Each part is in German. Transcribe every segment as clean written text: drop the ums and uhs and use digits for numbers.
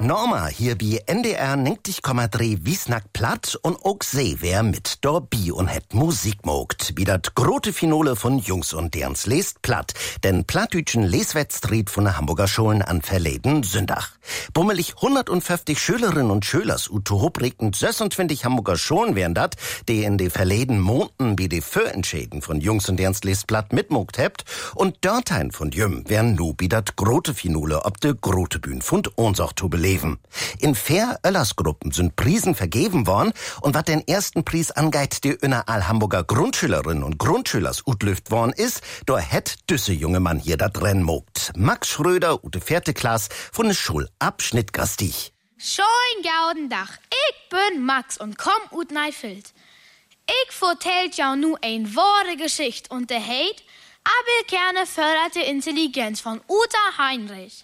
Norma hier bei NDR 90,3 Wiesnack platt und auch See wer mit dabei und het Musik mogt. Wie dat grote Finale von Jungs und Derns lest platt. Den plattdütschen Leswettstreet von der Hamburger Schulen an verleden Sündach. Bummelig 150 Schülerinnen und Schülers utopregend 26 Hamburger Schulen wären dat, die in de verleden Monaten wie de Vorentschäden von Jungs und Derns lest platt mitmogt hebt und dörtein von Jüm wären nu wie dat grote Finale ob de grote Bühn von Ohnsorg zu beleben. In fair Öllersgruppen sind Prisen vergeben worden und was den ersten Preis angeht, die all Hamburger Grundschülerinnen und Grundschülers utlüft worden ist, da hätt düsse junge Mann hier dat Rennen mogt. Max Schröder, ute 4. Klasse von der Schulabschnitt Gastich. Schön gauden Dach. Ich bin Max und komm ut Neifeld. Ich vertellt ja nu ein wahre Geschichte und der heit Abelkerne förderte Intelligenz von Uta Heinrich.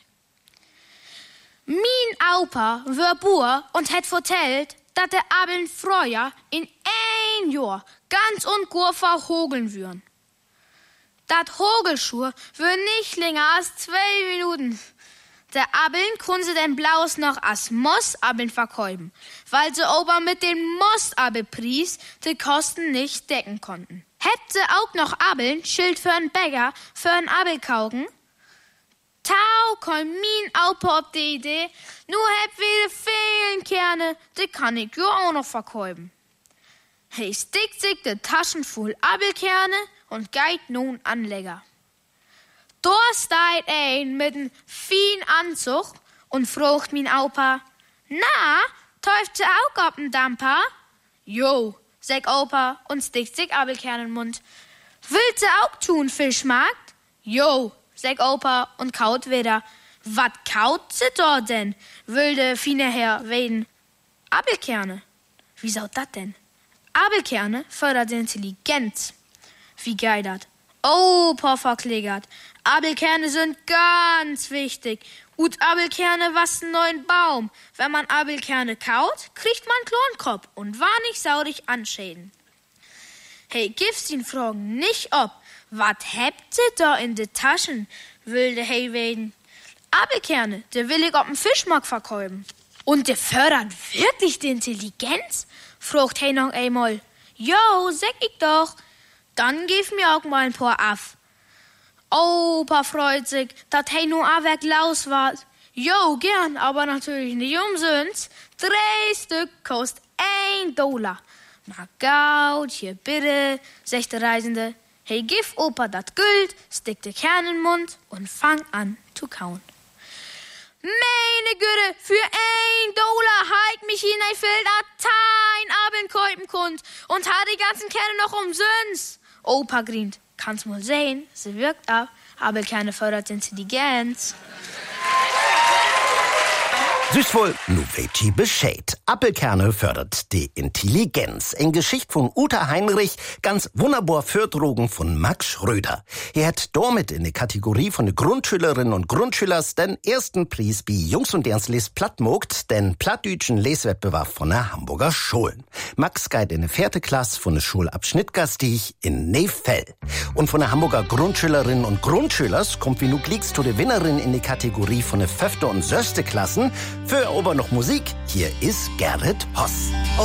Mein Opa wär Bauer und het vertellt, dat der Abeln früher in ein Jahr ganz und gut verhogeln würden. Dat Hogelschuhe wär nicht länger als 2 Minuten. Der Abeln können sie denn Blaus noch als Mossabeln verkäuben, weil sie aber mit dem Mossabelpreis die Kosten nicht decken konnten. Hätt sie auch noch Abeln, Schild für einen Bäcker, für einen Abelkaugen? Tau kommt mein Opa auf die Idee, nur heb viele fehlen Kerne, die kann ich ja auch noch verkäuben. He stickt sich die Taschen voll Abelkerne und geht nun Anleger. Da steht ein mit einem feinen Anzug und fragt mein Opa, na, täuft sie auch auf den Damper? Jo, sagt Opa und stickt sich Abelkerne in den Mund. Willst sie auch tun, Fischmarkt? Jo, sagt Opa und kaut wieder. Was kaut sie da denn? Will der feine Herr weden? Abelkerne. Wie soll das denn? Abelkerne fördert die Intelligenz. Wie geil dat? Opa verklägert. Abelkerne sind ganz wichtig. Und Abelkerne wassen neuen Baum. Wenn man Abelkerne kaut, kriegt man Klonkopf und war nicht saurig anschäden. Hey, gibst ihn Fragen nicht ob. Was habt ihr da in de Taschen? Will der Hey weden. Abelkerne, der will ich auf dem Fischmarkt verkäuben. Und der fördert wirklich die Intelligenz? Fragt Hey noch einmal. Jo, sag ich doch. Dann gib mir auch mal ein paar af. Opa freut sich, dat Hey nur Werk laus war. Jo, gern, aber natürlich nicht umsonst. 3 Stück kostet $1. Na gaut, hier bitte, sagt der Reisende. Hey, gib Opa dat Geld, stick de Kern in den Mund und fang an zu kauen. Meine Güte, für $1 halt mich in ein Feld ein Abeln käupen konnt und hat die ganzen Kerne noch umsonst. Opa grient, kannst mal sehen, sie wirkt ab, Abelkerne fördert Intelligenz. Süß wohl, nu weht die Bescheid. Appelkerne fördert die Intelligenz. In Geschichte von Uta Heinrich, ganz wunderbar Förderung von Max Schröder. Er hat damit in der Kategorie von den Grundschülerinnen und Grundschülers den ersten Preis bei Jungs und Derns lest platt mogt, den plattdütschen Leswettbewerb von der Hamburger Schulen. Max geht in der 4. Klasse von der Schulabschnitt Gastich in Neifell. Und von der Hamburger Grundschülerinnen und Grundschülers kommt wie nu glieks zu der Winnerin in die Kategorie von der 5. und 6. Klassen. Für aber noch Musik, hier ist Gerrit Hoss.